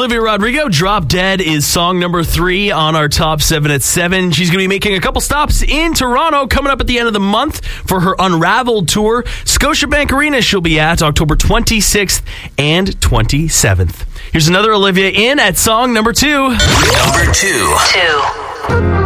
Olivia Rodrigo, Drop Dead is song number 3 on our top 7 at 7. She's going to be making a couple stops in Toronto coming up at the end of the month for her Unraveled tour. Scotiabank Arena she'll be at October 26th and 27th. Here's another Olivia in at song number 2. Number 2.